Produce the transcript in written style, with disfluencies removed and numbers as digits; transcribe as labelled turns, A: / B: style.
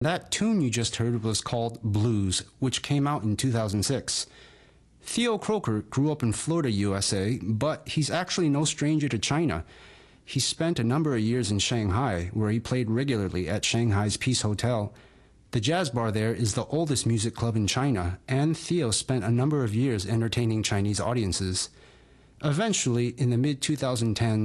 A: That tune you just heard was called Blues, which came out in 2006. Theo Croker grew up in Florida, USA, but he's actually no stranger to China. He spent a number of years in Shanghai, where he played regularly at Shanghai's Peace Hotel. The jazz bar there is the oldest music club in China, and Theo spent a number of years entertaining Chinese audiences. Eventually, in the mid-2010s,